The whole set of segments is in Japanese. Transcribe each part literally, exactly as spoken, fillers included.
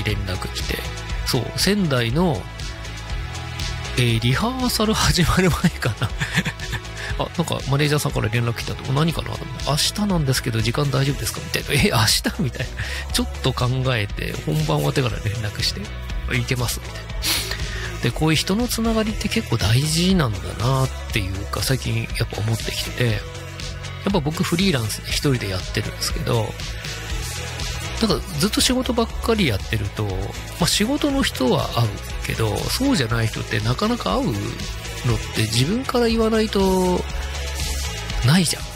連絡来て、そう、仙台の、えー、リハーサル始まる前かな。あ、なんかマネージャーさんから連絡来たと、何かなと思って、明日なんですけど時間大丈夫ですかみたいな。え、明日みたいな。ちょっと考えて、本番終わってから連絡して、いけますみたいな。で、こういう人のつながりって結構大事なんだなっていうか、最近やっぱ思ってきてて、やっぱ僕フリーランスで一人でやってるんですけど、なんかずっと仕事ばっかりやってると、まあ仕事の人は会うけど、そうじゃない人ってなかなか会うのって自分から言わないとないじゃん。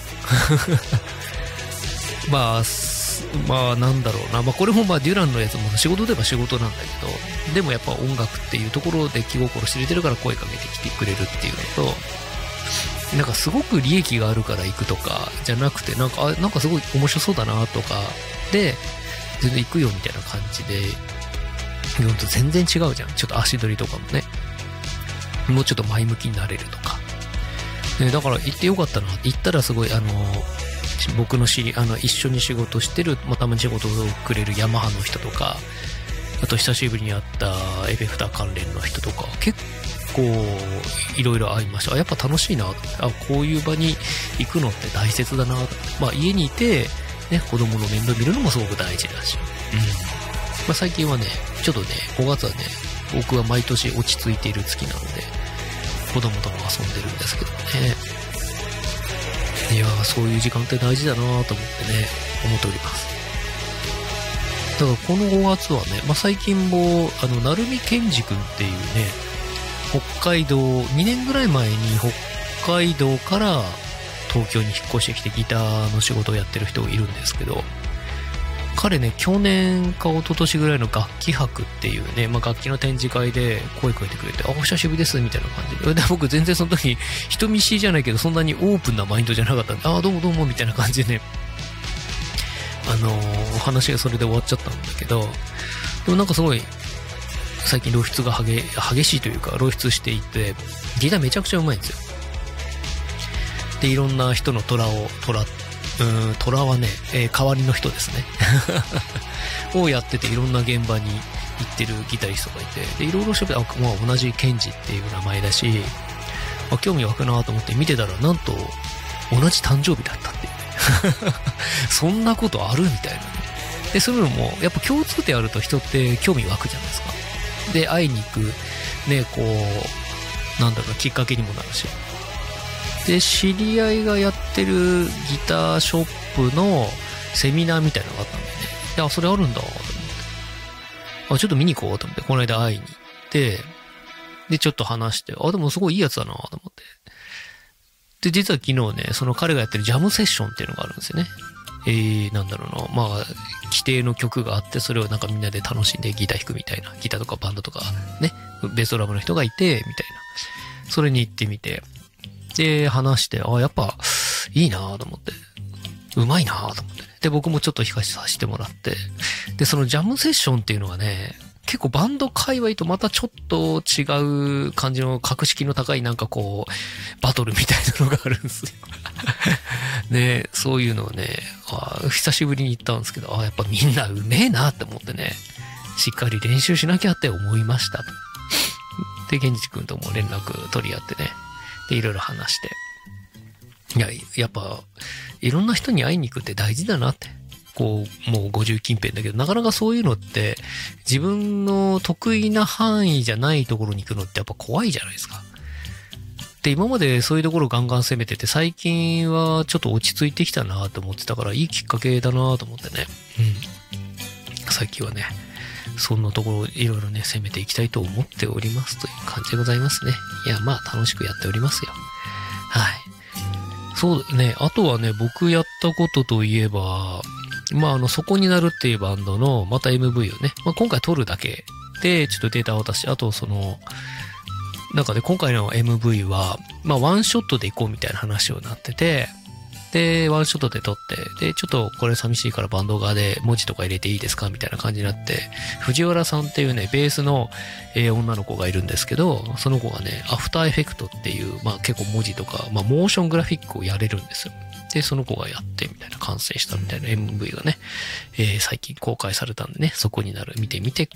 まあ、まあなんだろうな。まあこれもまあデュランのやつも仕事では仕事なんだけど、でもやっぱ音楽っていうところで気心知れてるから声かけてきてくれるっていうのと、なんかすごく利益があるから行くとかじゃなくて、なんか、あ、なんかすごい面白そうだなとかで、全然行くよみたいな感じで、ほんと全然違うじゃん。ちょっと足取りとかもね。もうちょっと前向きになれるとか。ね、だから行ってよかったな。行ったらすごい、あの、僕の知り、あの、一緒に仕事してる、まあ、たまに仕事をくれるヤマハの人とか、あと久しぶりに会ったエフェクター関連の人とか、結構いろいろ会いました。あ、やっぱ楽しいな。あ、こういう場に行くのって大切だな。まあ家にいて、ね、子供の面倒見るのもすごく大事だし。うん。まあ最近はね、ちょっとね、ごがつはね、僕は毎年落ち着いている月なので、子供とも遊んでるんですけどね。いやー、そういう時間って大事だなと思ってね、思っております。だからこのごがつはね、まあ、最近も、あの、成海健二くんっていうね、北海道、にねんぐらい前に北海道から東京に引っ越してきてギターの仕事をやってる人がいるんですけど、彼ね、去年か一昨年ぐらいの楽器博っていうね、まあ、楽器の展示会で声かけてくれて、あ、お久しぶりです、みたいな感じで。で僕全然その時、人見知りじゃないけど、そんなにオープンなマインドじゃなかったんで、あ、どうもどうも、みたいな感じでね、あのー、話がそれで終わっちゃったんだけど、でもなんかすごい、最近露出が激、激しいというか、露出していて、ギターめちゃくちゃうまいんですよ。で、いろんな人の虎を、虎、うーん、虎はね、えー、代わりの人ですね。をやってて、いろんな現場に行ってるギタリストがいて、で、いろいろ調べて、あ、まあ同じケンジっていう名前だし、あ、興味湧くなと思って見てたら、なんと、同じ誕生日だったっていうね。そんなことあるみたいなね。で、そういうのも、やっぱ共通点あると人って興味湧くじゃないですか。で、会いに行く、ね、こう、なんだろう、きっかけにもなるし。で、知り合いがやってるギターショップのセミナーみたいなのがあったんだよね。いや、それあるんだ、と思って。あ、ちょっと見に行こうと思って、この間会いに行って、で、ちょっと話して、あ、でもすごいいいやつだな、と思って。で、実は昨日ね、その彼がやってるジャムセッションっていうのがあるんですよね。えー、なんだろうな、まあ、規定の曲があって、それをなんかみんなで楽しんでギター弾くみたいな、ギターとかバンドとかね、ベースドラムの人がいて、みたいな。それに行ってみて、で、話して、あ、やっぱ、いいなぁと思って、うまいなぁと思って。で、僕もちょっと弾かさせてもらって、で、そのジャムセッションっていうのがね、結構バンド界隈とまたちょっと違う感じの格式の高いなんかこう、バトルみたいなのがあるんですよ。ね、そういうのをね、あ、久しぶりに行ったんですけど、あ、やっぱみんなうめえなって思ってね、しっかり練習しなきゃって思いましたと。で、ケンジ君とも連絡取り合ってね、で、いろいろ話して。いや、やっぱ、いろんな人に会いに行くって大事だなって。こう、もうごじゅう近辺だけど、なかなかそういうのって、自分の得意な範囲じゃないところに行くのってやっぱ怖いじゃないですか。で、今までそういうところをガンガン攻めてて、最近はちょっと落ち着いてきたなと思ってたから、いいきっかけだなと思ってね。うん。最近はね、そんなところをいろいろね、攻めていきたいと思っておりますという感じでございますね。いや、まあ楽しくやっておりますよ。はい。そうね、あとはね、僕やったことといえば、まあ、あの、そこになるっていうバンドの、また エムブイ をね、まあ、今回撮るだけで、ちょっとデータを渡して、あと、その、なんかね、今回の エムブイ は、まあ、ワンショットで行こうみたいな話をなってて、で、ワンショットで撮って、で、ちょっとこれ寂しいからバンド側で文字とか入れていいですかみたいな感じになって、藤原さんっていうね、ベースの、えー、女の子がいるんですけど、その子がね、アフターエフェクトっていう、まあ結構文字とか、まあモーショングラフィックをやれるんですよ。で、その子がやってみたいな、完成したみたいな エムブイ がね、えー、最近公開されたんでね、そこになる、見てみて